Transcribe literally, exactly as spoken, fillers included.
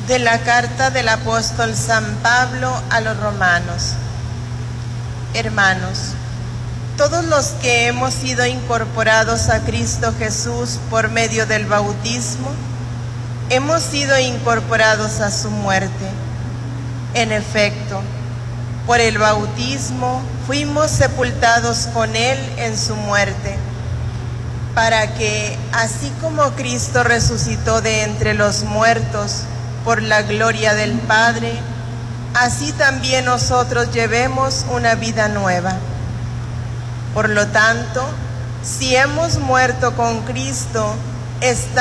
De la carta del apóstol San Pablo a los romanos. Hermanos, todos los que hemos sido incorporados a Cristo Jesús por medio del bautismo, hemos sido incorporados a su muerte. En efecto, por el bautismo fuimos sepultados con Él en su muerte, para que, así como Cristo resucitó de entre los muertos por la gloria del Padre, así también nosotros llevemos una vida nueva. Por lo tanto, si hemos muerto con Cristo, estamos